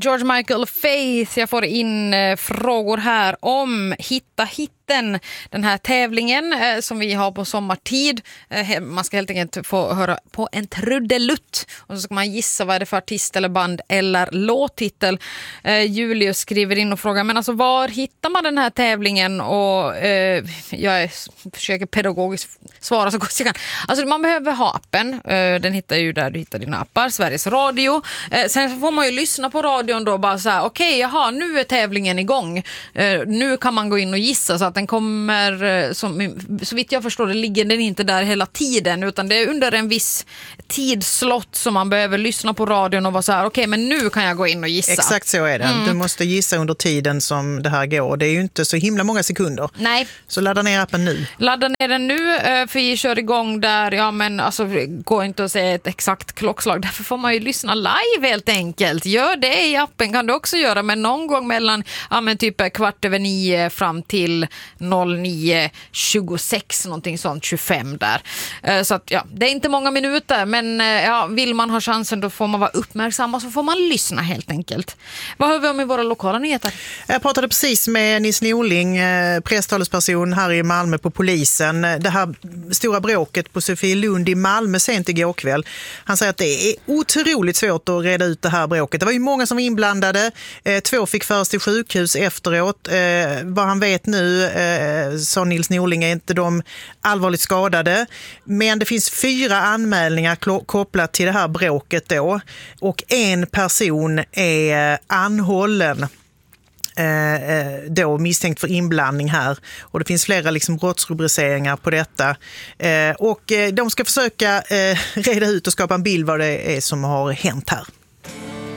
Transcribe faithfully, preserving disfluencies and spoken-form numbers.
George Michael, Faith. Jag får in eh, frågor här om Hitta hitten, den här tävlingen eh, som vi har på sommartid. Eh, man ska helt enkelt få höra på en trudelutt och så ska man gissa vad det är för artist eller band eller låttitel. Eh, Julius skriver in och frågar, men alltså var hittar man den här tävlingen? Och eh, jag försöker pedagogiskt svara så gott jag kan. Alltså man behöver ha appen. Eh, den hittar ju där du hittar dina appar, Sveriges Radio. Eh, sen får man ju lyssna på radion då bara så här, okej, okay, jaha, nu är tävlingen igång. Eh, nu kan man gå in och gissa så att den kommer, eh, som, så vitt jag förstår det ligger den inte där hela tiden utan det är under en viss tidslott som man behöver lyssna på radion och vara så här, okej, okay, men nu kan jag gå in och gissa. Exakt så är det. Mm. Du måste gissa under tiden som det här går. Det är ju inte så himla många sekunder. Nej. Så ladda ner appen nu. Ladda ner den nu, för vi kör igång där, ja men alltså går inte att säga ett exakt klockslag, därför får man ju lyssna live helt enkelt. Gör det i appen kan du också göra, men någon gång mellan ja, men typ kvart över nio fram till nio tjugosex, någonting sånt, tjugofem där. Så att ja, det är inte många minuter, men ja, vill man ha chansen då får man vara uppmärksam och så får man lyssna helt enkelt. Vad har vi om i våra lokala nyheter? Jag pratade precis med Nils Norling, presstalesperson här i Malmö på polisen. Det här stora bråket på Sofielund i Malmö sent igår kväll. Han säger att det är otroligt svårt att reda ut det här bråket. Det var ju många som var inblandade. Eh, två fick föras till sjukhus efteråt. Eh, vad han vet nu, eh, sa Nils Norling, är inte de allvarligt skadade. Men det finns fyra anmälningar kl- kopplat till det här bråket då. Och en person är anhållen. Eh, då misstänkt för inblandning här och det finns flera liksom brottsrubriceringar på detta eh, och eh, de ska försöka eh, reda ut och skapa en bild vad det är som har hänt här.